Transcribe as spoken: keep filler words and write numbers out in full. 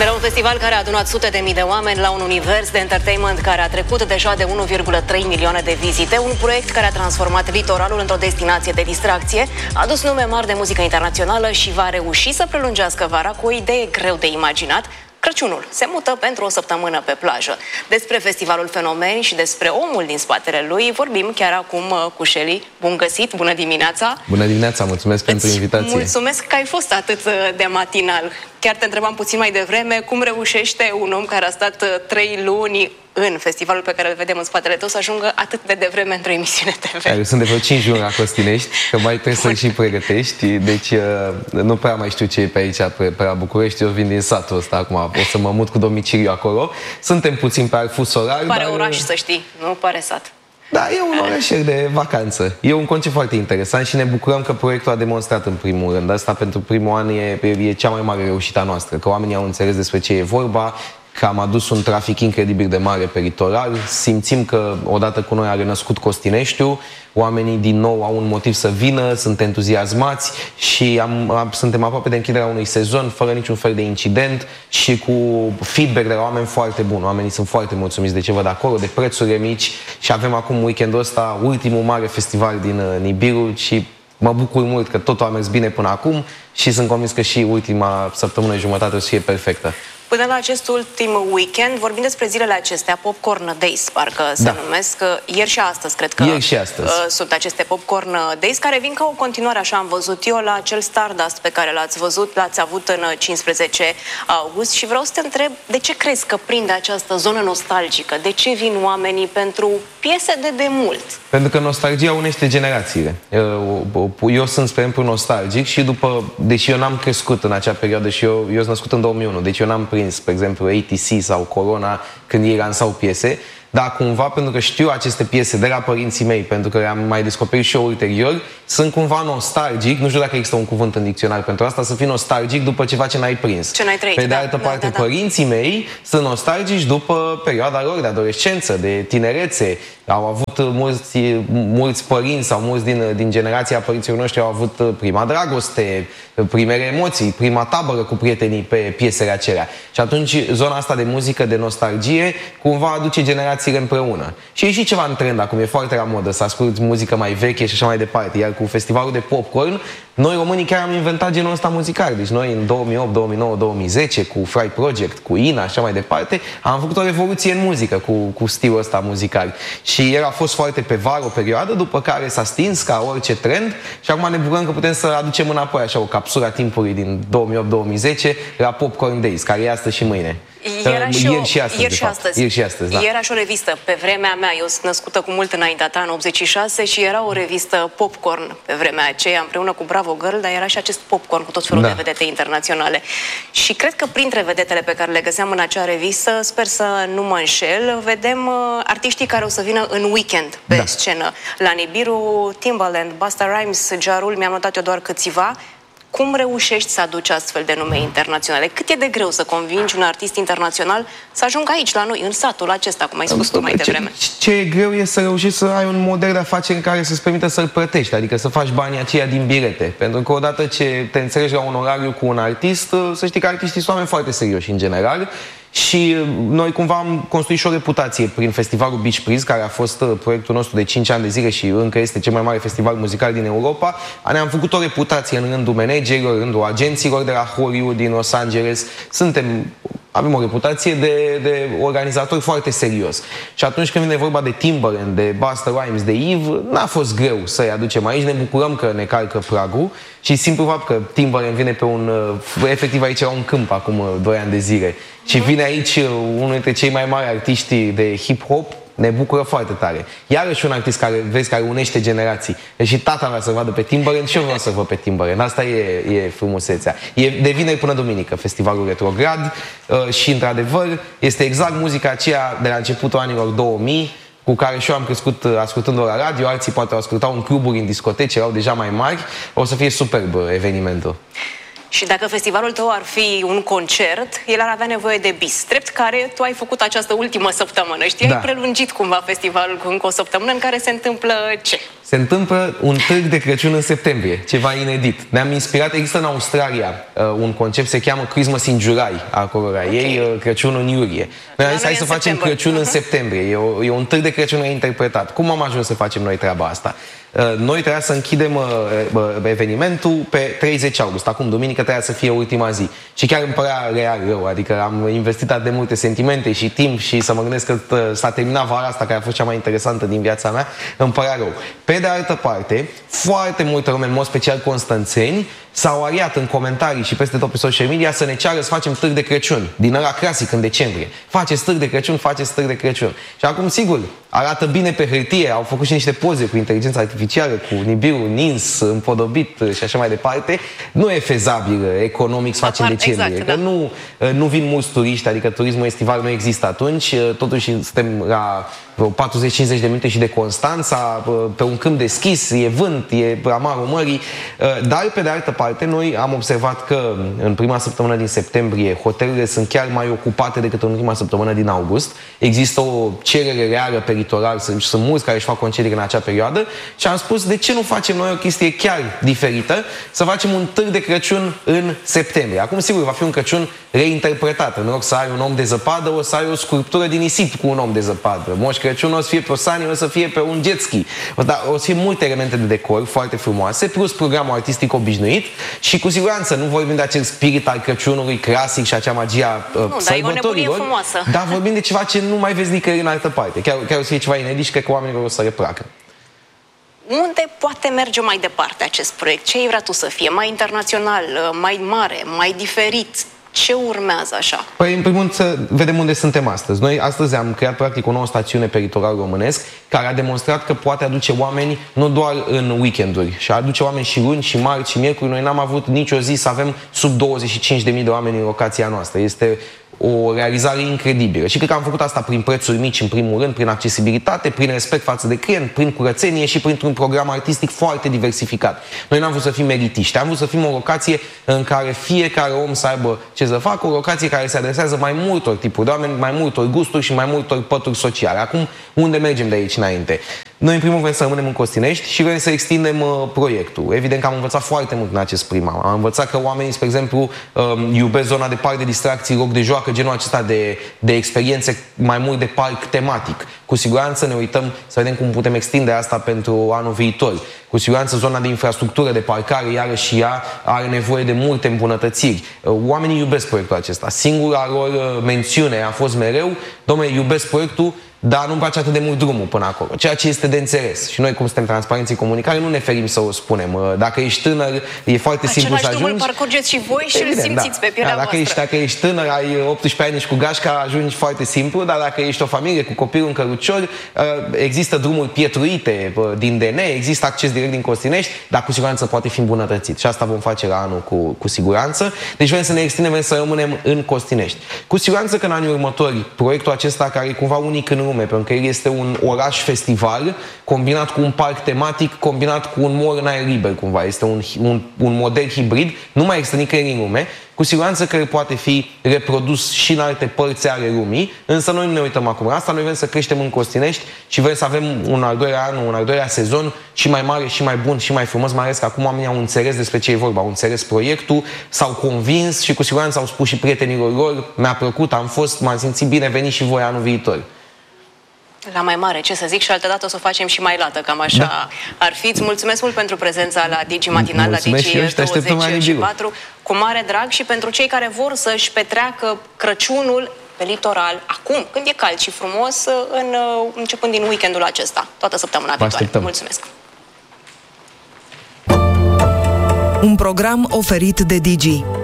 Era un festival care a adunat sute de mii de oameni la un univers de entertainment care a trecut deja de unu virgulă trei milioane de vizite, un proiect care a transformat litoralul într-o destinație de distracție, a adus nume mari de muzică internațională și va reuși să prelungească vara cu o idee greu de imaginat. Crăciunul se mută pentru o săptămână pe plajă. Despre festivalul Fenomen și despre omul din spatele lui vorbim chiar acum cu Shelly. Bun găsit, bună dimineața! Bună dimineața, mulțumesc pentru invitație! Mulțumesc că ai fost atât de matinal. Chiar te întrebam puțin mai devreme cum reușește un om care a stat trei luni în festivalul pe care îl vedem în spatele tău să ajungă atât de devreme într-o emisiune T V. Eu sunt de vreo cinci luni la Costinești, că mai trebuie să-l și pregătești, deci nu prea mai știu ce e pe aici, pe, pe la București, eu vin din satul ăsta acum, o să mă mut cu domiciliu acolo. Suntem puțin pe fus orar. Pare dar... oraș, să știi, nu pare sat. Da, e un orășel de vacanță. E un concept foarte interesant și ne bucurăm că proiectul a demonstrat în primul rând. Asta pentru primul an e, e cea mai mare reușită a noastră, că oamenii au înțeles despre ce e vorba, că am adus un trafic incredibil de mare pe litoral, simțim că odată cu noi a renăscut Costineștiul, oamenii din nou au un motiv să vină, sunt entuziasmați și am, am, suntem aproape de închiderea unui sezon fără niciun fel de incident și cu feedback de la oameni foarte bun. Oamenii sunt foarte mulțumiți de ce văd acolo, de prețuri mici și avem acum weekendul ăsta ultimul mare festival din uh, Nibiru și mă bucur mult că totul a mers bine până acum și sunt convins că și ultima săptămână jumătate o să fie perfectă. Până la acest ultim weekend, vorbim despre zilele acestea, Popcorn Days, parcă se da. numesc. Ieri și astăzi, cred că Ieri și astăzi. Uh, sunt aceste Popcorn Days, care vin ca o continuare, așa am văzut eu, la acel Stardust pe care l-ați văzut, l-ați avut în cincisprezece august și vreau să te întreb, de ce crezi că prinde această zonă nostalgică? De ce vin oamenii pentru piese de demult? Pentru că nostalgia unește generațiile. Eu, eu sunt, spre exemplu, nostalgic și după, deși eu n-am crescut în acea perioadă și eu, eu sunt născut în două mii unu, deci eu n-am prins, spre exemplu, A T C sau Corona când ei lansau piese, dar cumva, pentru că știu aceste piese de la părinții mei, pentru că le-am mai descoperit și eu ulterior, sunt cumva nostalgic, nu știu dacă există un cuvânt în dicționar pentru asta, să fii nostalgic după ceva ce n-ai prins. Ce n-ai trăit. Pe de da, altă da, parte, da, da. părinții mei sunt nostalgici după perioada lor de adolescență, de tinerețe. Au avut mulți, mulți părinți sau mulți din, din generația părinților noștri au avut prima dragoste, primele emoții, prima tabără cu prietenii pe piesele acelea. Și atunci zona asta de muzică, de nostalgie, cumva aduce generațiile împreună. Și e și ceva în trend acum, e foarte la modă să asculti muzică mai veche și așa mai departe. Iar cu festivalul de popcorn, noi românii chiar am inventat genul ăsta muzical. Deci noi în două mii opt, două mii nouă, două mii zece, cu Fry Project, cu Ina, așa mai departe, am făcut o revoluție în muzică cu, cu stilul ăsta muzical. Și el a fost foarte pe vară o perioadă, după care s-a stins ca orice trend și acum ne bucurăm că putem să aducem înapoi așa o capsulă a timpului din două mii opt, două mii zece la Popcorn Days, care e astăzi și mâine. Era și ieri o, și astăzi, ieri și astăzi. Ieri și astăzi, da. Era și o revistă pe vremea mea, eu sunt născută cu mult înaintea ta, în optzeci și șase, și era o revistă Popcorn pe vremea aceea, împreună cu Bravo Girl, dar era și acest Popcorn cu tot felul da. de vedete internaționale. Și cred că printre vedetele pe care le găseam în acea revistă, sper să nu mă înșel, vedem uh, artiștii care o să vină în weekend pe da. scenă. La Nibiru, Timbaland, Busta Rhymes, Ja Rule, mi-am notat eu doar câțiva. Cum reușești să aduci astfel de nume internaționale? Cât e de greu să convingi un artist internațional să ajungă aici, la noi, în satul acesta, cum ai spus tu mai devreme? Ce, ce e greu e să reușești să ai un model de afaceri în care să-ți permită să-l plătești, adică să faci banii aceia din bilete. Pentru că odată ce te înțelegi la un orariu cu un artist, să știi că artiștii sunt oameni foarte serioși în general. Și noi cumva am construit și o reputație prin festivalul Beach Breeze, care a fost proiectul nostru de cinci ani de zile și încă este cel mai mare festival muzical din Europa. Ne-am făcut o reputație în rândul managerilor, în rândul agenților de la Hollywood din Los Angeles. Suntem, avem o reputație de, de organizatori foarte serios. Și atunci când vine vorba de Timbaland, de Busta Rhymes, de Eve, n-a fost greu să-i aducem aici. Ne bucurăm că ne calcă pragul și simplu fapt că Timbaland vine pe un, efectiv aici la un câmp acum doi ani de zile. Și vine aici unul dintre cei mai mari artiști de hip-hop, ne bucură foarte tare. Iarăși un artist care, vezi, care unește generații. Deci și tata mea să vadă pe Timbaland și eu vreau să văd pe Timbaland. Asta e, e frumusețea. E de vineri până duminică festivalul Retrograd uh, și, într-adevăr, este exact muzica aceea de la începutul anilor două mii, cu care și eu am crescut ascultând-o la radio, alții poate o ascultau în cluburi, în discoteci, erau deja mai mari. O să fie superb evenimentul. Și dacă festivalul tău ar fi un concert, el ar avea nevoie de bis. Drept care tu ai făcut această ultimă săptămână. Știi, da. Ai prelungit cumva festivalul cu încă o săptămână în care se întâmplă ce? Se întâmplă un târg de Crăciun în septembrie, ceva inedit. Ne-am inspirat, există în Australia uh, un concept, se cheamă Christmas in July, acolo, okay. Ei uh, Crăciunul în iulie. Noi am zis, hai să facem septembrie. Crăciun uh-huh. în septembrie, e, o, e un târg de Crăciun reinterpretat. Cum am ajuns să facem noi treaba asta? Noi trebuia să închidem evenimentul pe treizeci august. Acum, duminică, trebuia să fie ultima zi. Și chiar îmi părea real rău. Adică am investit atât de multe sentimente și timp și să mă gândesc că s-a terminat vara asta, care a fost cea mai interesantă din viața mea. Îmi părea rău. Pe de altă parte, foarte multe lume, în mod special constanțeni, s-au ariat în comentarii și peste tot pe social media să ne ceară să facem târg de Crăciun, din ăla clasic în decembrie. Faceți târg de Crăciun, faceți târg de Crăciun. Și acum, sigur, arată bine pe hârtie, au făcut și niște poze cu inteligența artificială, cu nibiru nins, împodobit și așa mai departe. Nu e fezabil economic să facem decembrie, exact, că da. nu, nu vin mulți turiști, adică turismul estival nu există atunci, totuși suntem la patruzeci cincizeci de minute și de Constanța, pe un câmp deschis, e vânt, e amarul mării, dar pe de altă parte noi am observat că în prima săptămână din septembrie hotelurile sunt chiar mai ocupate decât în prima săptămână din august. Există o cerere reală pe litoral, sunt, sunt mulți care își fac concedii în acea perioadă și am spus de ce nu facem noi o chestie chiar diferită, să facem un târg de Crăciun în septembrie. Acum sigur va fi un Crăciun reinterpretat. În loc să ai un om de zăpadă, o să ai o sculptură din nisip cu un om de zăpadă. Moș Crăciun o să fie pe o sanie, o să fie pe un jet ski. O să fie multe elemente de decor foarte frumoase, plus programul artistic obișnuit și cu siguranță nu vorbim de acel spirit al Crăciunului clasic și acea magia uh, nu, sărbătorilor, dar, dar vorbim de ceva ce nu mai vezi nicăieri în altă parte. Chiar, chiar o să fie ceva inedit și cred că oamenilor o să le placă. Unde poate merge mai departe acest proiect? Ce ai vrea tu să fie? Mai internațional, mai mare, mai diferit? Ce urmează așa? Păi, în primul rând, să vedem unde suntem astăzi. Noi astăzi am creat practic o nouă stațiune pe litoralul românesc care a demonstrat că poate aduce oameni nu doar în weekenduri, și aduce oameni și luni, și marți, și miercuri. Noi n-am avut nicio zi să avem sub douăzeci și cinci de mii de oameni în locația noastră. Este o realizare incredibilă. Și cred că am făcut asta prin prețuri mici, în primul rând, prin accesibilitate, prin respect față de client, prin curățenie și printr-un program artistic foarte diversificat. Noi n-am vrut să fim meritiști, am vrut să fim o locație în care fiecare om să aibă ce să facă, o locație care se adresează mai multor tipuri de oameni, mai multor gusturi și mai multor pături sociale. Acum, unde mergem de aici înainte? Noi, în primul rând, să rămânem în Costinești și vrem să extindem uh, proiectul. Evident că am învățat foarte mult în acest prim an. Am învățat că oamenii, spre exemplu, um, iubesc zona de parc de distracții, loc de joacă, genul acesta de, de experiențe mai mult de parc tematic. Cu siguranță ne uităm să vedem cum putem extinde asta pentru anul viitor. Cu siguranță zona de infrastructură, de parcare, iarăși ea are nevoie de multe îmbunătățiri. Oamenii iubesc proiectul acesta. Singura lor mențiune a fost mereu, dom'le, iubesc proiectul, dar nu-mi place atât de mult drumul până acolo. Ceea ce este de înțeles. Și noi, cum suntem transparenți în comunicare, nu ne ferim să o spunem. Dacă ești tânăr, e foarte același simplu să ajungi. Același parcurgeți și voi și îl simțiți da. pe pielea da, dacă ești, dacă ești tânăr, ai optsprezece ani și cu gașca, ajungi foarte simplu, dar dacă ești o familie cu copilul în cărucior, există drumuri pietruite din D N, există acces direct din Costinești, dar cu siguranță poate fi îmbunătățit. Și asta vom face la anul cu, cu siguranță. Deci vrem să ne extindem, vrem să rămânem în Costinești. Cu siguranță că în anii următori, proiectul acesta, care e cumva unic în lume, pentru că el este un oraș-festival combinat cu un parc tematic, combinat cu un mall în aer liber, cumva. Este un, un, un model hibrid, nu mai există nicăieri în lume, cu siguranță că poate fi reprodus și în alte părți ale lumii, însă noi nu ne uităm acum la asta, noi vrem să creștem în Costinești și vrem să avem un al doilea an, un al doilea sezon și mai mare, și mai bun, și mai frumos, mai ales că acum oamenii au înțeles despre ce e vorba, au înțeles proiectul, s-au convins și cu siguranță au spus și prietenilor lor, mi-a plăcut, am fost, m-am simțit bine, veniți și voi anul viitor. La mai mare, ce să zic, și altădată o să o facem și mai lată, cam așa da. ar fi. Îți mulțumesc mult pentru prezența la Digi Matinal, la Digi douăzeci și patru, cu mare drag, și pentru cei care vor să-și petreacă Crăciunul pe litoral, acum, când e cald și frumos, în, începând din weekendul acesta, toată săptămâna viitoare. Mulțumesc! Un program oferit de Digi.